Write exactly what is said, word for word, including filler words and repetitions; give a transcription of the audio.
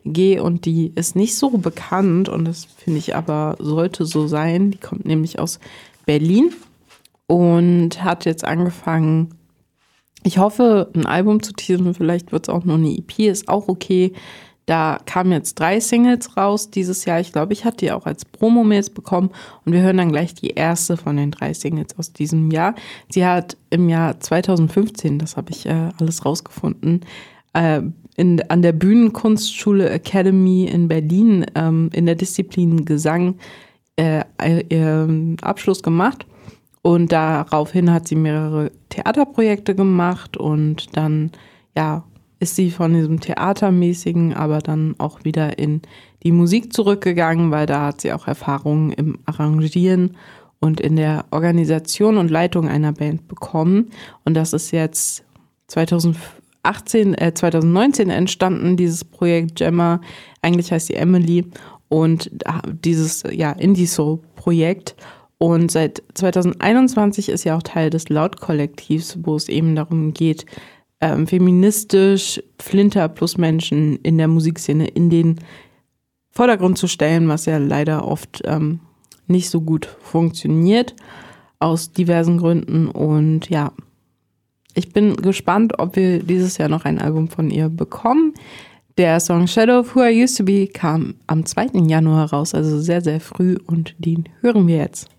G und die ist nicht so bekannt und das finde ich aber sollte so sein. Die kommt nämlich aus Berlin und hat jetzt angefangen, ich hoffe, ein Album zu teasen, vielleicht wird es auch nur eine E P, ist auch okay. Da kamen jetzt drei Singles raus dieses Jahr. Ich glaube, ich hatte die auch als Promo-Mails bekommen und wir hören dann gleich die erste von den drei Singles aus diesem Jahr. Sie hat im Jahr zweitausendfünfzehn, das habe ich äh, alles rausgefunden, äh, in, an der Bühnenkunstschule Academy in Berlin ähm, in der Disziplin Gesang äh, ihren Abschluss gemacht. Und daraufhin hat sie mehrere Theaterprojekte gemacht und dann, ja, ist sie von diesem Theatermäßigen aber dann auch wieder in die Musik zurückgegangen, weil da hat sie auch Erfahrungen im Arrangieren und in der Organisation und Leitung einer Band bekommen. Und das ist jetzt zweitausendachtzehn, äh, zweitausendneunzehn entstanden, dieses Projekt Gemma. Eigentlich heißt sie Emily. Und dieses ja, Indie-Soul-Projekt. Und seit zweitausendeinundzwanzig ist ja auch Teil des Laut-Kollektivs, wo es eben darum geht, ähm, feministisch Flinter plus Menschen in der Musikszene in den Vordergrund zu stellen, was ja leider oft ähm, nicht so gut funktioniert, aus diversen Gründen. Und ja, ich bin gespannt, ob wir dieses Jahr noch ein Album von ihr bekommen. Der Song Shadow of Who I Used to Be kam am zweiten Januar raus, also sehr, sehr früh und den hören wir jetzt.